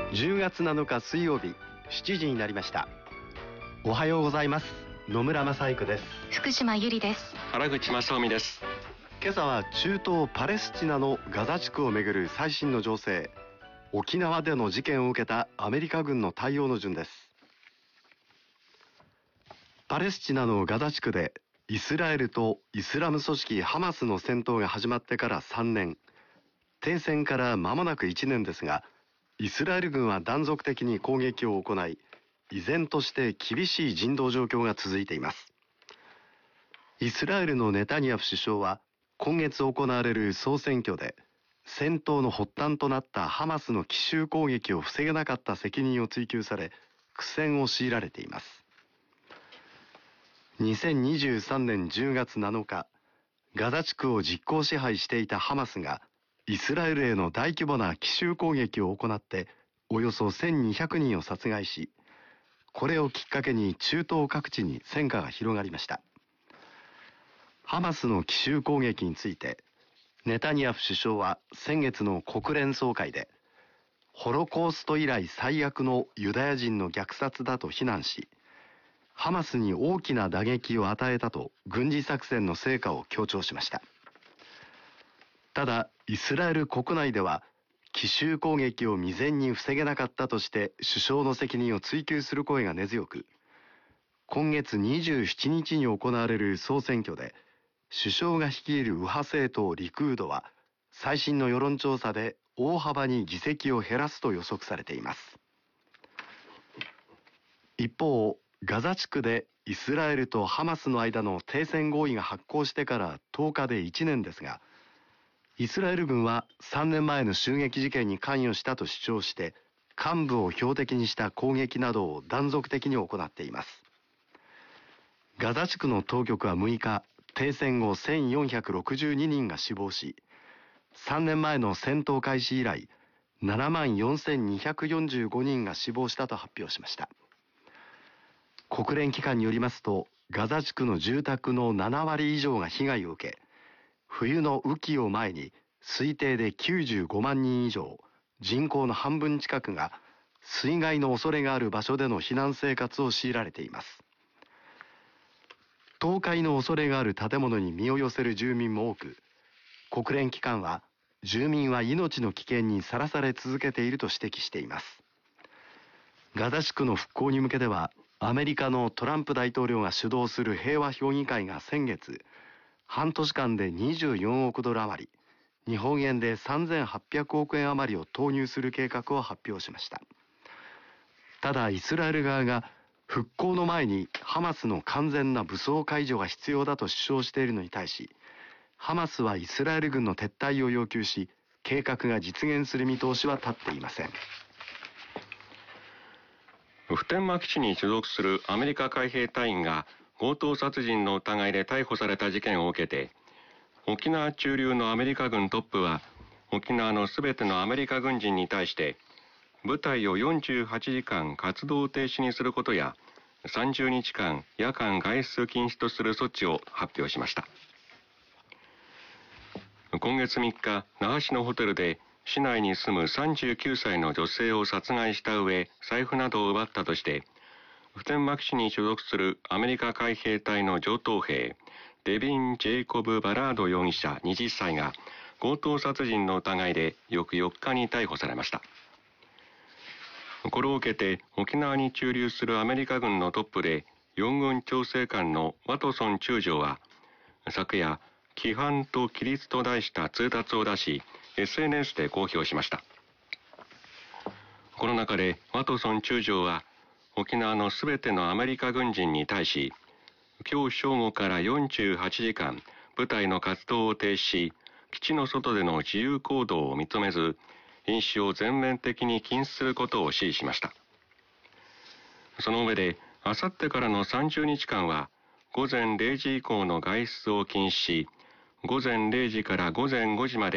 10月7日水曜日、7時になりました。おはようございます。野村正育です。 福島ゆりです。 原口正臣です。 今朝は中東パレスチナのガザ地区をめぐる最新の情勢、沖縄での事件を受けたアメリカ軍の対応の順です。パレスチナのガザ地区でイスラエルとイスラム組織ハマスの戦闘が始まってから3年、停戦から間もなく1年ですが、イスラエル軍は断続的に攻撃を行い、依然として厳しい人道状況が続いています。イスラエルのネタニヤフ首相は今月行われる総選挙で、戦闘の発端となったハマスの奇襲攻撃を防げなかった責任を追及され、苦戦を強いられています。2023年10月7日、ガザ地区を実効支配していたハマスがイスラエルへの大規模な奇襲攻撃を行っておよそ1200人を殺害し、これをきっかけに中東各地に戦火が広がりました。ハマスの奇襲攻撃についてネタニヤフ首相は先月の国連総会で、ホロコースト以来最悪のユダヤ人の虐殺だと非難し、ハマスに大きな打撃を与えたと軍事作戦の成果を強調しました。ただイスラエル国内では奇襲攻撃を未然に防げなかったとして首相の責任を追及する声が根強く、今月27日に行われる総選挙で首相が率いる右派政党リクードは最新の世論調査で大幅に議席を減らすと予測されています。一方、ガザ地区でイスラエルとハマスの間の停戦合意が発効してから10日で1年ですが、イスラエル軍は3年前の襲撃事件に関与したと主張して幹部を標的にした攻撃などを断続的に行っています。ガザ地区の当局は6日、停戦後1462人が死亡し、3年前の戦闘開始以来74,245人が死亡したと発表しました。国連機関によりますと、ガザ地区の住宅の7割以上が被害を受け、冬の雨季を前に推定で95万人以上、人口の半分近くが水害の恐れがある場所での避難生活を強いられています。倒壊の恐れがある建物に身を寄せる住民も多く、国連機関は住民は命の危険にさらされ続けていると指摘しています。ガザ地区の復興に向けては、アメリカのトランプ大統領が主導する平和評議会が先月、半年間で24億ドル余り、日本円で3800億円余りを投入する計画を発表しました。ただイスラエル側が復興の前にハマスの完全な武装解除が必要だと主張しているのに対し、ハマスはイスラエル軍の撤退を要求し、計画が実現する見通しは立っていません。 普天間基地に所属するアメリカ海兵隊員が強盗殺人の疑いで逮捕された事件を受けて、沖縄駐留のアメリカ軍トップは沖縄のすべてのアメリカ軍人に対して部隊を48時間活動停止にすることや30日間夜間外出禁止とする措置を発表しました。今月3日、那覇市のホテルで市内に住む39歳の女性を殺害した上、財布などを奪ったとして普天間基地に所属するアメリカ海兵隊の上等兵デビン・ジェイコブ・バラード容疑者20歳が強盗殺人の疑いで翌4日に逮捕されました。これを受けて沖縄に駐留するアメリカ軍のトップで四軍調整官のワトソン中将は昨夜、規範と規律と題した通達を出し SNS で公表しました。この中でワトソン中将は沖縄のすべてのアメリカ軍人に対し、今日正午から48時間部隊の活動を停止し、基地の外での自由行動を認めず、飲酒を全面的に禁止することを指示しました。その上で、あさってからの30日間は、午前0時以降の外出を禁止し、午前0時から午前5時まで